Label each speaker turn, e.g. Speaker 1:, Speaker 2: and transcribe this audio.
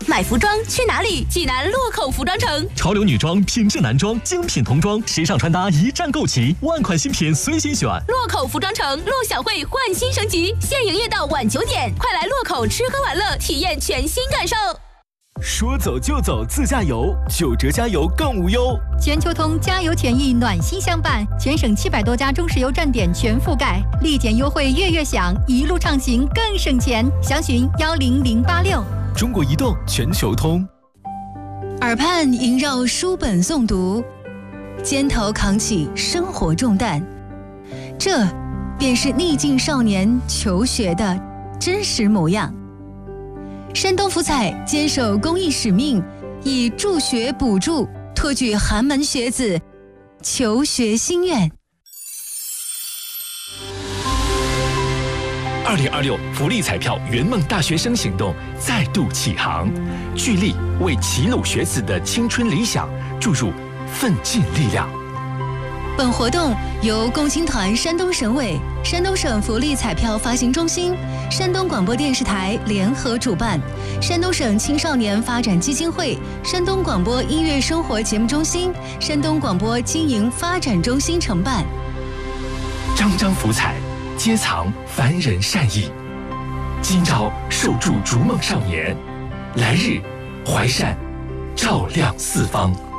Speaker 1: 买服装去哪里？济南洛口服装城，
Speaker 2: 潮流女装、品质男装、精品童装，时尚穿搭一站购齐，万款新品随心选。
Speaker 1: 洛口服装城，陆小慧焕新升级，现营业到晚9点，快来洛口吃喝玩乐，体验全新感受。
Speaker 3: 说走就走自驾游，9折加油更无忧。
Speaker 4: 全球通加油权益暖心相伴，全省700多家中石油站点全覆盖，立减优惠月月享，一路畅行更省钱。详询10086。
Speaker 3: 中国移动全球通。
Speaker 5: 耳畔萦绕书本诵读，肩头扛起生活重担，这便是逆境少年求学的真实模样。山东福彩坚守公益使命，以助学补助托举寒门学子求学心愿。
Speaker 2: 2026福利彩票圆梦大学生行动再度启航，聚力为齐鲁学子的青春理想注入奋进力量。
Speaker 5: 本活动由共青团山东省委、山东省福利彩票发行中心、山东广播电视台联合主办，山东省青少年发展基金会、山东广播音乐生活节目中心、山东广播经营发展中心承办。
Speaker 2: 张张福彩，皆藏凡人善意。今朝受助逐梦少年，来日怀善照亮四方。